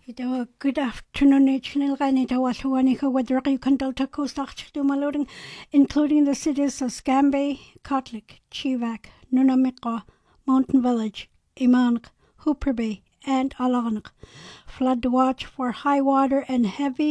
Good afternoon, Nichinilganita Wadraki Kandalta Coast including the cities of Scambay, Kotlik, Chivak, Nunamiqa, Mountain Village, Imank, Hooper Bay, and Alanak. Flood watch for high water and heavy